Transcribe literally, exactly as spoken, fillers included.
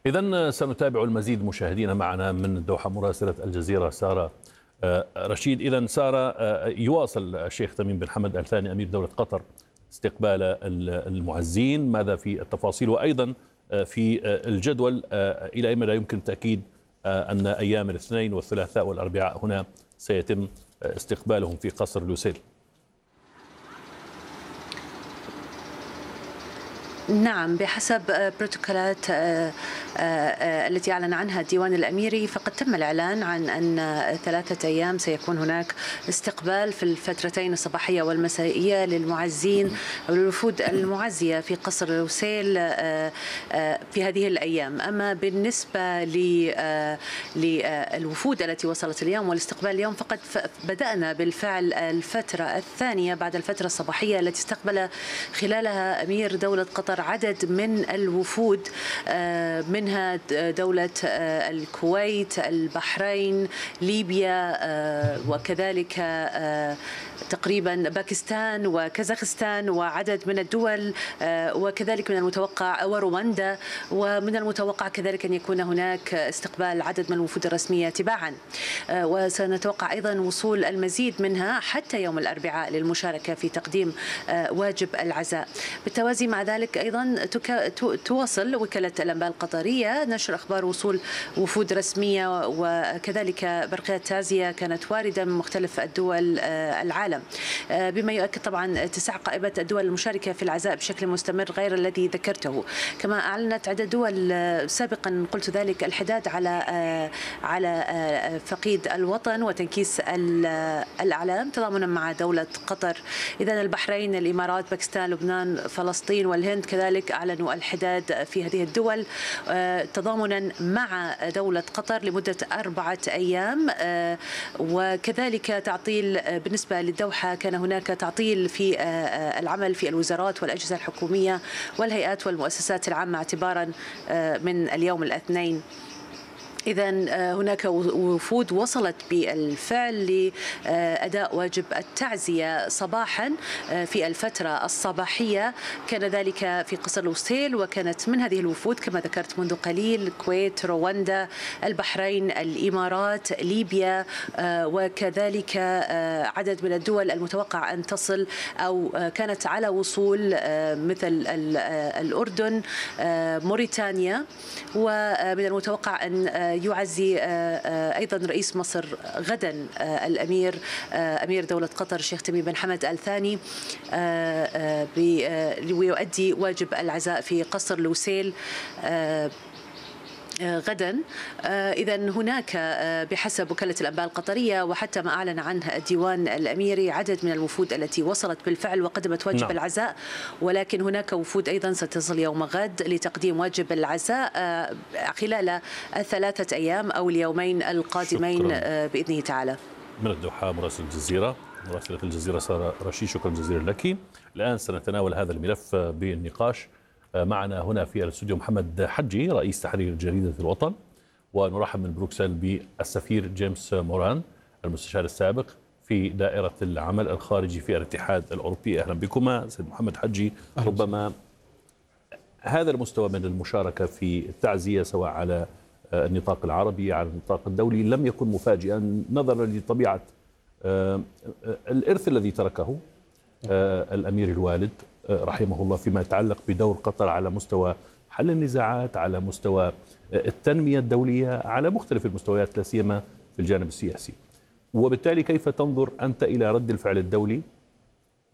إذن سنتابع المزيد مشاهدينا معنا من الدوحة مراسلة الجزيرة سارة رشيد. إذن سارة، يواصل الشيخ تميم بن حمد آل ثاني أمير دولة قطر استقبال المعزين، ماذا في التفاصيل وأيضا في الجدول إلى أين لا يمكن تأكيد أن أيام الاثنين والثلاثاء والأربعاء هنا سيتم استقبالهم في قصر لوسيل؟ نعم، بحسب بروتوكولات التي أعلن عنها الديوان الأميري فقد تم الإعلان عن أن ثلاثة أيام سيكون هناك استقبال في الفترتين الصباحية والمسائية للمعزين أو للوفود المعزية في قصر لوسيل في هذه الأيام. أما بالنسبة للوفود التي وصلت اليوم والاستقبال اليوم، فقد بدأنا بالفعل الفترة الثانية بعد الفترة الصباحية التي استقبل خلالها أمير دولة قطر عدد من الوفود، منها دولة الكويت، البحرين، ليبيا، وكذلك تقريبا باكستان وكازاخستان وعدد من الدول، وكذلك من المتوقع ورواندا، ومن المتوقع كذلك أن يكون هناك استقبال عدد من الوفود الرسمية تباعا. وسنتوقع أيضا وصول المزيد منها حتى يوم الأربعاء للمشاركة في تقديم واجب العزاء. بالتوازي مع ذلك أيضا تواصل وكالة الأنباء القطرية نشر أخبار وصول وفود رسمية وكذلك برقيات تعزية كانت واردة من مختلف الدول العالم، بما يؤكد طبعا اتساع قائمة الدول المشاركة في العزاء بشكل مستمر غير الذي ذكرته. كما أعلنت عدة دول سابقا قلت ذلك الحداد على على فقيد الوطن وتنكيس الأعلام تضامنا مع دولة قطر. إذن البحرين، الإمارات، باكستان، لبنان، فلسطين والهند كذلك أعلنوا الحداد في هذه الدول تضامنا مع دولة قطر لمدة أربعة أيام. وكذلك تعطيل بالنسبة للدوحة، كان هناك تعطيل في العمل في الوزارات والأجهزة الحكومية والهيئات والمؤسسات العامة اعتبارا من اليوم الاثنين. إذن هناك وفود وصلت بالفعل لأداء واجب التعزية صباحا في الفترة الصباحية، كان ذلك في قصر لوسيل، وكانت من هذه الوفود كما ذكرت منذ قليل الكويت، رواندا، البحرين، الإمارات، ليبيا، وكذلك عدد من الدول المتوقع أن تصل أو كانت على وصول مثل الأردن، موريتانيا، ومن المتوقع أن يعزي أيضا رئيس مصر غدا الأمير أمير دولة قطر الشيخ تميم بن حمد آل ثاني ويؤدي واجب العزاء في قصر لوسيل غدا. إذا هناك بحسب وكالة الأنباء القطرية وحتى ما أعلن عنه الديوان الأميري عدد من الوفود التي وصلت بالفعل وقدمت واجب نعم. العزاء، ولكن هناك وفود أيضا ستصل يوم غد لتقديم واجب العزاء خلال الثلاثة أيام أو اليومين القادمين شكرا. بإذنه تعالى. من الدوحة مراسل الجزيرة مراسلة الجزيرة سارة رشيد، شكرا جزيلا لك. الآن سنتناول هذا الملف بالنقاش. معنا هنا في الاستوديو محمد حجي رئيس تحرير جريدة الوطن، ونرحب من بروكسل بالسفير جيمس موران المستشار السابق في دائرة العمل الخارجي في الاتحاد الأوروبي. أهلا بكما سيد محمد حجي. ربما هذا المستوى من المشاركة في التعزية سواء على النطاق العربي على النطاق الدولي لم يكن مفاجئا نظرا لطبيعة الإرث الذي تركه الأمير الوالد رحمه الله فيما يتعلق بدور قطر على مستوى حل النزاعات، على مستوى التنمية الدولية، على مختلف المستويات لا سيما في الجانب السياسي. وبالتالي كيف تنظر أنت إلى رد الفعل الدولي